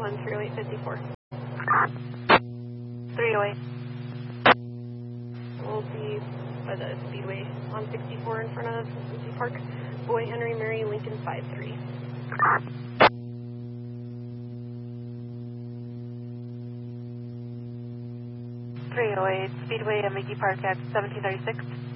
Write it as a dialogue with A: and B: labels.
A: on 30854.
B: 308.
A: We'll be by the Speedway on 64 in front of Cincy Park. Boy Henry Mary Lincoln 53.
B: Speedway at Mickey Park at 1736.